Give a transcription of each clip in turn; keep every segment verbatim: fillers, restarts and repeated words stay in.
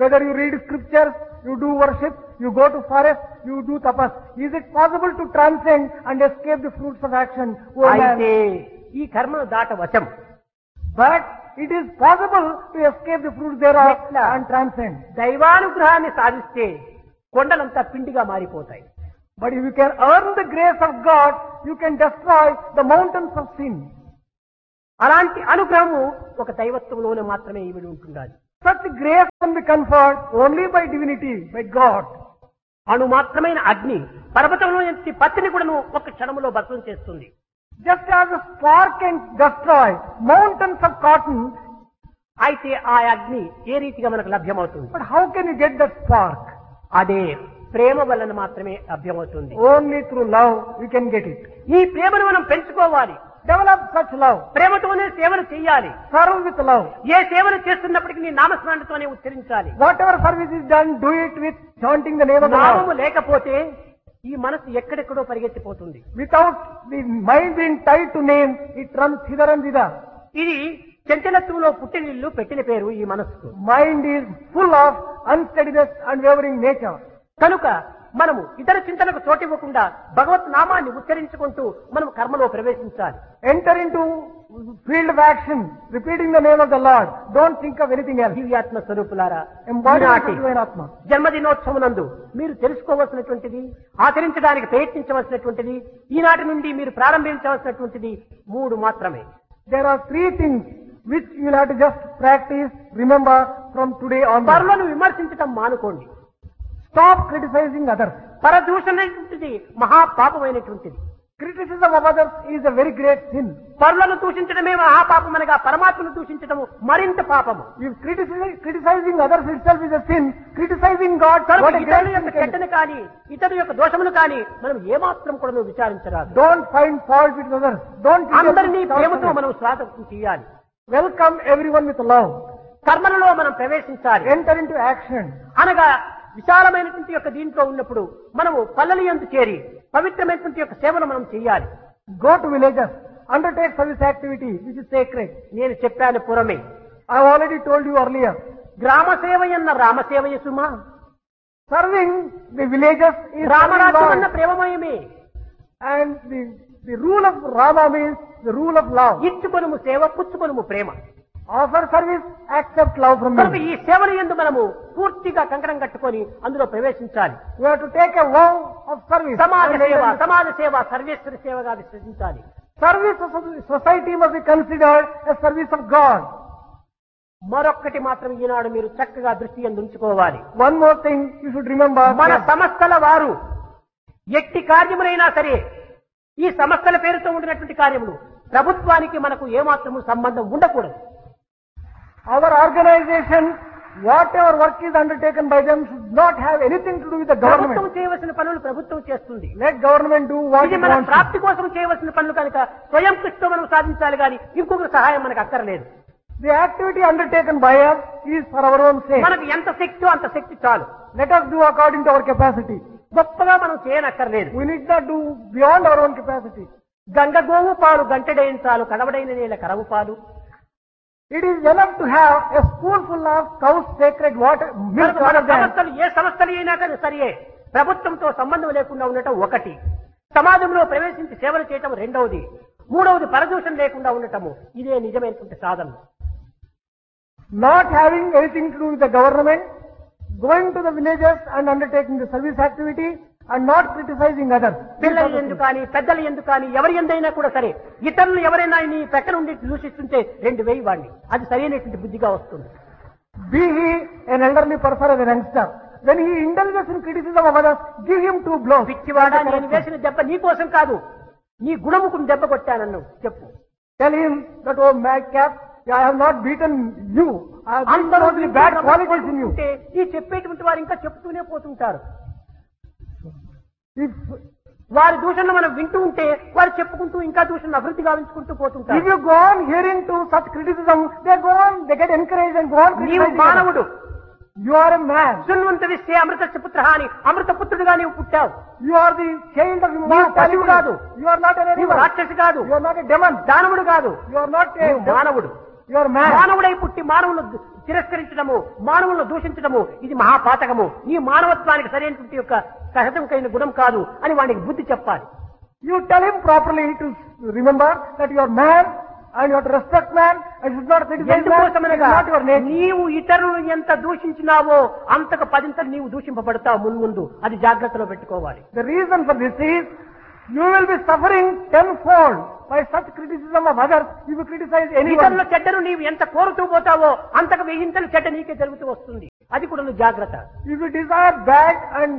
Whether you read scriptures, you do worship, you go to forest, you do tapas. Is it possible to transcend and escape the fruits of action? Oh అయితే man. ఈ కర్మను దాట వశం. But it is possible to escape the fruits thereof ఎట్లా? and transcend. దైవానుగ్రహాన్ని సాధిస్తే కొండలంతా పిండిగా మారిపోతాయి. But if you can earn the grace of God, you can destroy the mountains of sin. అలాంటి అనుగ్రహము ఒక దైవత్వంలోనే మాత్రమే ఇవిడి ఉంటుండాలి. Such grace can be conferred only by divinity, by God. అణు మాత్రమైన అగ్ని పర్వతంలో నుంచి పత్తిని కూడాను ఒక క్షణంలో భస్మం చేస్తుంది. Just as a spark can destroy mountains of cotton, అయితే ఆ అగ్ని ఏ రీతిగా మనకు లభ్యమవుతుంది? but how can you get that spark? అదే ప్రేమ వలన మాత్రమే లభ్యమవుతుంది. Only through love we can get it. ఈ ప్రేమను మనం పెంచుకోవాలి. Develop such love. ప్రేమతోనే సేవలు చేయాలి. Serve with love. ఏ సేవలు చేస్తున్నప్పటికీ నీ నామస్మరణతోనే ఉచ్చరించాలి. Whatever service is done, do it with chanting the name of the నామము Lord. లేకపోతే ఈ మనసు ఎక్కడెక్కడో పరిగెత్తిపోతుంది. Without the mind being tied to name, it runs hither and thither. ఇది చంచలత్వంలో పుట్టినిల్లు పెట్టిన పేరు ఈ మనస్సుకు. Mind is full of unsteadiness and wavering nature. కనుక మనము ఇతర చింతనకు చోటివ్వకుండా భగవత్ నామాన్ని ఉచ్చరించుకుంటూ మనం కర్మలో ప్రవేశించాలి. Enter into field of action, repeating the name of the Lord. Don't think of anything else. దివ్యాత్మ స్వరూపులారా, Embody ఈనాటి the divine Atma. జన్మదినోత్సవనందు మీరు తెలుసుకోవలసినటువంటిది, ఆచరించడానికి ప్రయత్నించవలసినటువంటిది, ఈనాటి నుండి మీరు ప్రారంభించవలసినటువంటిది మూడు మాత్రమే. There are three things which you will have to just practice, remember from today onwards. పరులను విమర్శించటం మానుకోండి. Stop criticizing others. పరదూషణ అనేటువంటిది మహాపాపమైనటువంటిది. Criticism of others is a very great sin. పరులను దూషించడమే మహాపాపం అనగా పరమాత్మను దూషించడము మరింత పాపము. If criticizing, criticizing others itself is a sin, criticizing God, కనుక what a ఇతరుల great యొక్క sin can be. చెడ్డను కానీ ఇతరుల యొక్క దోషమును కానీ మనం ఏమాత్రం కూడా విచారించరాదు. Don't find fault with others. Don't అందరినీ criticize ప్రేమతో others. మనం స్వాగతం చేయాలి. Welcome everyone with love. కర్మలలో మనం ప్రవేశించాలి. Enter into action. అనగా విశాలమైనటువంటి యొక్క దీంట్లో ఉన్నప్పుడు మనము పల్లెల యందు చేరి పవిత్రమైనటువంటి యొక్క సేవను మనం చేయాలి. Go to villages. Undertake service activity which is sacred. నేను చెప్పాను పురమే. I have already told you earlier. గ్రామ సేవ ఎన్న రామసేవయ సుమా. Serving the villages is serving రామరాజ్యం అన్న God. ప్రేమమయమే. And the, the rule of Rama means the rule of love. ఇచ్చుకొనుము సేవ, పుచ్చుకొనుము ప్రేమ. Offer service, accept love from కనుక me. ఈ సేవల యందు మనము పూర్తిగా కంకణం కట్టుకొని అందులో ప్రవేశించాలి. We have to take a vow of service. సమాజ And సేవ, enter into- సమాజ సేవ సర్వేశ్వర సేవగా విశ్వసించాలి. Service of society must be considered a service of God. మరొక్కటి మాత్రం ఈనాడు మీరు చక్కగా దృష్టి యందు ఉంచుకోవాలి. One more thing you should remember. మన that సంస్థల వారు ఎట్టి కార్యములైనా సరే ఈ సంస్థల పేరుతో ఉండినటువంటి కార్యములు ప్రభుత్వానికి మనకు ఏమాత్రము సంబంధం ఉండకూడదు. Our organization, whatever work is undertaken by them, should not have anything to do with the ప్రభుత్వం government. చేయవలసిన పనులు ప్రభుత్వం చేస్తుంది. Let government do what ఇది it మన wants. to. ప్రాప్తి కోసం చేయవలసిన పనులు కనుక స్వయం కృషితో మనం సాధించాలి కానీ ఇంకొకరి సహాయం మనకు అక్కర్లేదు. The activity undertaken by us is for our own sake. మనకు ఎంత శక్తి అంత శక్తి చాలు. Let us do according to our capacity. గొప్పగా మనం చేయనక్కర్లేదు. We need not do beyond our own capacity. Ganga గోవు పాలు గంటెడైన చాలు, కడవడైన నేల కరవు పాలు. It is enough to have a spoonful of cow's sacred water, milk కనుక మన out of them. సంస్థలు ఏ సంస్థలు అయినా కానీ సరియే ప్రభుత్వంతో సంబంధం లేకుండా ఉండటం ఒకటి, సమాజంలో ప్రవేశించి సేవలు చేయటం రెండవది, మూడవది పరదూషణ లేకుండా ఉండటము ఇదే నిజమైనటువంటి సాధన. Not having anything to do with the government, going to the villages and undertaking the service activity and not criticizing others. పిల్లలు ఎందుకు కానీ పెద్దలు ఎందుకు కానీ ఎవరి ఎందైనా కూడా సరే ఇతరులు ఎవరైనా నీ ప్రక్కన ఉండి దూషిస్తుంటే రెండు వేయి వాడిని, అది సరైనటువంటి బుద్ధిగా వస్తుంది. Be he an elderly person or a youngster, when he indulges in criticism of others, give him two blows. పిచ్చివాడా, నేను వేసిన దెబ్బ నీ కోసం కాదు, నీ గుణముకు దెబ్బ కొట్టానన్ను చెప్పు. Tell him that, oh madcap, I have not beaten you. I have beaten అందరూ only bad qualities in you. ఉంటే ఈ చెప్పేటువంటి వారు ఇంకా చెప్తూనే పోతుంటారు. If, వారి దూషణలు మనం వింటూ ఉంటే వారు చెప్పుకుంటూ ఇంకా దూషణ అభివృద్ధి గావించుకుంటూ if పోతుంటారు. you go on hearing to such criticism, they go on, they get encouraged and go on నీవు criticizing others. మానవుడు, You are a man. శృణ్వంత విస్తే అమృత పుత్ర అని అమృత పుత్రుడిగా నీవు పుట్టావు. You are the child of నీవు immortality. పశువు కాదు, You are not an నీవు animal. రాక్షసి కాదు, You are not a demon. దానవుడు కాదు, You are not a నీవు మానవుడు. You are man. మానవుడై పుట్టి మానవులు తిరస్కరించడము, మానవులను దూషించడము ఇది మహాపాతకము. నీ మానవత్వానికి సరైనటువంటి యొక్క సహజం కలిగిన గుణం కాదు అని వానికి బుద్ధి చెప్పాలి. You tell him properly to remember that you are man and you have to respect man and should not criticize man. ఎందుకోసమనగా It's not your nature. నీవు ఇతరులను ఎంత దూషించినావో అంతకు పదింతలు నీవు దూషింపబడతావు మున్ముందు. అది జాగ్రత్తలో పెట్టుకోవాలి. The reason for this is you will be suffering tenfold by such criticism of others if you criticize anyone. ఇతరుల చెడ్డను నీవు ఎంత కోరుతూ పోతావో అంతకు వెయ్యింతలు చెడ్డ నీకే జరుగుతూ వస్తుంది. అది కూడా నువ్వు జాగ్రత్త. If you desire bad and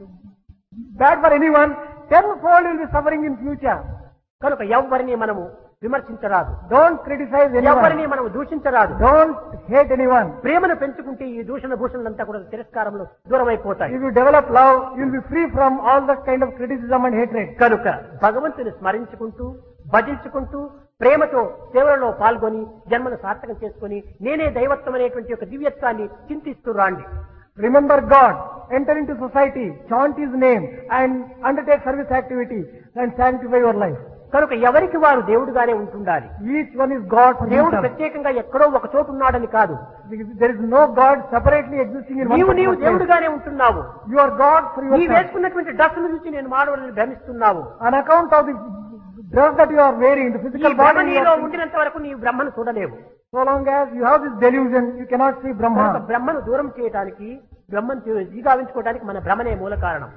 bad for anyone, tenfold you will be suffering in future. కనుక ఎవరిని మనము విమర్శించరాదు, Don't criticize ఎవరిని anyone. మనము దూషించరాదు. Don't hate anyone. ప్రేమను పెంచుకుంటే ఈ దూషణ భూషణలంతా కూడా తిరస్కారంలో దూరం అయిపోతాయి. If you develop love, you will be free from all that kind of criticism and hatred. కనుక భగవంతుని స్మరించుకుంటూ భజించుకుంటూ ప్రేమతో సేవలలో పాల్గొని జన్మను సార్థకం చేసుకుని నేనే దైవత్వం అనేటువంటి ఒక దివ్యత్వాన్ని చింతిస్తూ రాండి. Remember God, enter into society, chant His name and undertake service activity and sanctify your life. కనుక ఎవరికి వారు దేవుడుగానే ఉంటుండాలి. Each one is God for దేవుడు himself. ప్రత్యేకంగా ఎక్కడో ఒక చోటు ఉన్నాడని కాదు. There is no God separately existing in one నీవు నీవు particular place. దేవుడుగానే ఉంటున్నావు. You are God for నీ yourself. వేసుకున్నటువంటి డ్రెస్సును చూసి నేను మానవులను భ్రమిస్తున్నావు. On account of the dress that you are wearing, the ఈ physical భ్రమ body, you నీలో are- ఉండినంత వరకు నీవు బ్రహ్మను చూడలేవు. so long as you have this delusion, you cannot see కనుక Brahma. బ్రహ్మను దూరం చేయడానికి బ్రహ్మను జీగావించుకోవడానికి మన భ్రమనే మూల కారణం.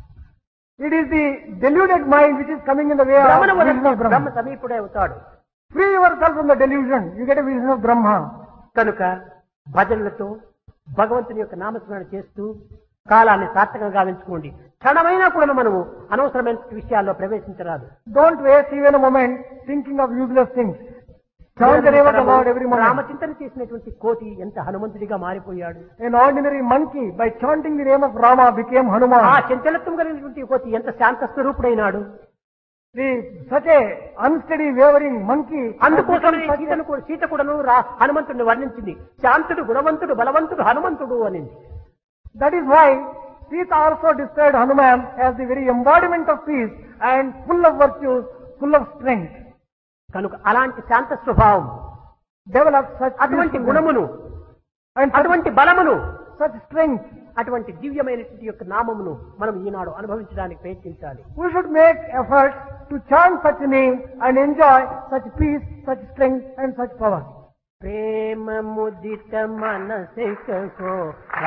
It is the deluded mind which is coming in the way of భ్రమను vision వదిలితే of బ్రహ్మ Brahma. సమీపుడే అవుతాడు. Free yourself from the delusion, you get a vision of Brahma. కనుక భజనలతో భగవంతుని యొక్క నామస్మరణ చేస్తూ కాలాన్ని సార్థకంగా గావించుకోండి. క్షణమైనా కూడా మనము అనవసరమైన విషయాల్లో ప్రవేశించరాదు. Don't waste even a moment thinking of useless things. Chant the name of the Lord every moment. రామచింతన చేసినటువంటి కోతి ఎంత హనుమంతుడిగా మారిపోయాడు. An ordinary monkey, by chanting the name of Rama, became Hanuman. ఆ చంచలత్వం కలిగినటువంటి కోతి ఎంత శాంత స్వరూపుడైనాడు. The, such a unsteady, wavering monkey. అందుకోసం has become such a- సీతను కూడా సీత కూడాను రా హనుమంతుడిని వర్ణించింది. శాంతుడు, గుణవంతుడు, బలవంతుడు హనుమంతుడు అనింది. That is why Sita also described Hanuman as the very embodiment of peace and full of virtues, full of strength. కనుక అలాంటి శాంత స్వభావం, Develop such అటువంటి peacefulness గుణమును, and such, అటువంటి బలమును, such strength. అటువంటి దివ్యమైనటువంటి యొక్క నామమును మనం ఈనాడు అనుభవించడానికి ప్రయత్నించాలి. We should make efforts to chant such name and enjoy such peace, such strength and such power. Prema ముదిత మనసికో